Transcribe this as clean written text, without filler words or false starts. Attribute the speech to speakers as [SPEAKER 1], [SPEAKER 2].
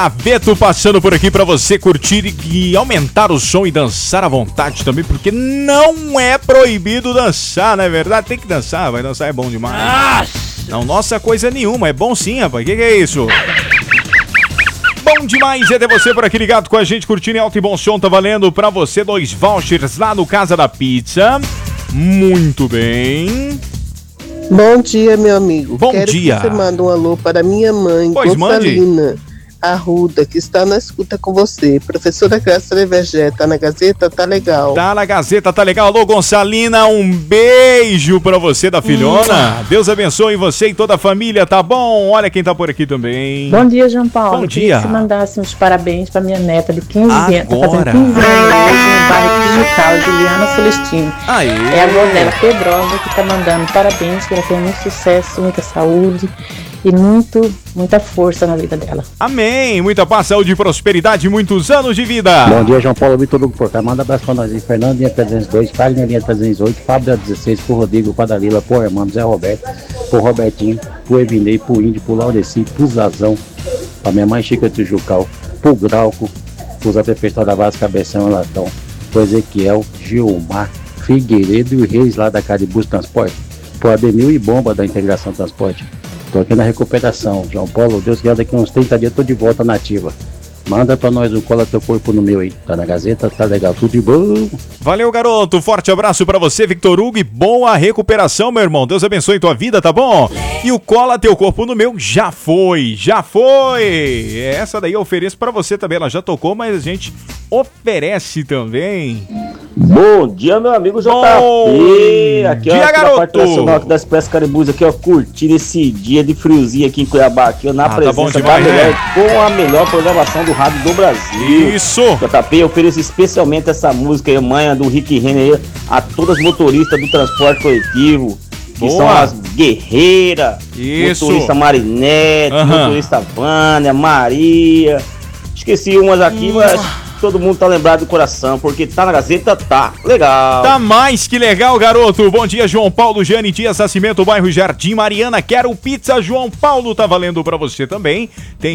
[SPEAKER 1] Aveto passando por aqui pra você curtir e aumentar o som e dançar à vontade também, porque não é proibido dançar, não é verdade? Tem que dançar, vai dançar é bom demais. Não, nossa coisa nenhuma, é bom sim, rapaz, que é isso? Bom demais é ter você por aqui ligado com a gente, curtindo em alto e bom som, tá valendo pra você 2 vouchers lá no Casa da Pizza. Muito bem.
[SPEAKER 2] Bom dia, meu amigo.
[SPEAKER 1] Bom
[SPEAKER 2] Quero
[SPEAKER 1] dia.
[SPEAKER 2] que você mande um alô para minha mãe,
[SPEAKER 1] Pois
[SPEAKER 2] Gonçalina Arruda, que está na escuta com você. Professora Graça Levegé, tá na Gazeta? Tá legal.
[SPEAKER 1] Tá na Gazeta, tá legal. Alô, Gonçalina, um beijo pra você da filhona. Deus abençoe você e toda a família, tá bom? Olha quem tá por aqui também.
[SPEAKER 3] Bom dia, João Paulo.
[SPEAKER 1] Bom
[SPEAKER 3] Eu queria
[SPEAKER 1] dia.
[SPEAKER 3] que você mandasse uns parabéns pra minha neta de 15 anos. Tá
[SPEAKER 1] Agora.
[SPEAKER 3] fazendo 15 anos hoje no bairro Tijucal, Juliana Celestino.
[SPEAKER 1] Aê.
[SPEAKER 3] É a avó dela, Pedrosa, que tá mandando parabéns, que ela tenha muito sucesso, muita saúde e muita força na vida dela.
[SPEAKER 1] Amém. Muita paz, saúde e prosperidade, muitos anos de vida.
[SPEAKER 4] Bom dia, João Paulo Vitor Hugo Porcar. Manda abraço pra nós aí. Fernandinha 302, Fagner linha 308, Fábio 16, pro Rodrigo, pra Dalila, pro Armando, Zé Roberto, pro Robertinho, pro Evinei, pro Índio, pro Laureci, pro Zazão, pra minha mãe Chica Tijucal, pro Grauco, pro Zé Prefeito da Vaz, Cabeção e Latão, pro Ezequiel, Gilmar, Figueiredo e Reis lá da Caribus Transporte, pro Ademil e Bomba da Integração Transporte. Tô aqui na recuperação, João Paulo, Deus quer, daqui uns 30 dias tô de volta na ativa. Manda pra nós o Cola Teu Corpo no meu aí. Tá na Gazeta, tá legal, tudo de bom.
[SPEAKER 1] Valeu, garoto. Forte abraço pra você, Victor Hugo, e boa recuperação, meu irmão. Deus abençoe tua vida, tá bom? E o Cola Teu Corpo no meu já foi. Essa daí eu ofereço pra você também. Ela já tocou, mas a gente oferece também.
[SPEAKER 5] Bom dia, meu amigo JP. Aqui
[SPEAKER 1] dia,
[SPEAKER 5] ó,
[SPEAKER 1] garoto.
[SPEAKER 5] a parte nacional aqui das Expresso Caribus aqui, ó, curtindo esse dia de friozinho aqui em Cuiabá, aqui, ó, na presença
[SPEAKER 1] tá bom demais,
[SPEAKER 5] com a melhor programação do rádio do Brasil.
[SPEAKER 1] Isso.
[SPEAKER 5] JP, eu ofereço especialmente essa música aí, manha do Rick Renner, a todas as motoristas do transporte coletivo, que
[SPEAKER 1] Boa.
[SPEAKER 5] são as guerreiras,
[SPEAKER 1] Isso.
[SPEAKER 5] motorista Marinete, motorista Vânia, Maria. Esqueci umas aqui, mas todo mundo tá lembrado do coração, porque tá na Gazeta, tá legal.
[SPEAKER 1] Tá mais que legal, garoto. Bom dia, João Paulo, Jane Dias Nascimento, bairro Jardim Mariana. Quero pizza, João Paulo. Tá valendo pra você também. Tem